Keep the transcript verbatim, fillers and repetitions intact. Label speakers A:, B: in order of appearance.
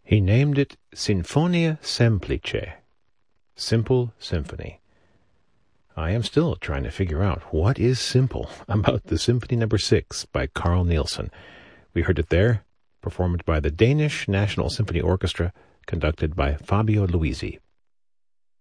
A: He named it Sinfonia Semplice, Simple Symphony. I am still trying to figure out what is simple about the Symphony Number Six by Carl Nielsen. We heard it there, performed by the Danish National Symphony Orchestra, conducted by Fabio Luisi.